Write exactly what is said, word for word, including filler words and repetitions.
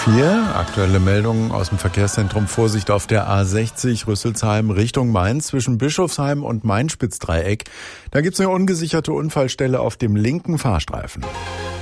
vier. Aktuelle Meldungen aus dem Verkehrszentrum. Vorsicht auf der A sechzig Rüsselsheim Richtung Mainz zwischen Bischofsheim und Main-Spitzdreieck. Da gibt's eine ungesicherte Unfallstelle auf dem linken Fahrstreifen.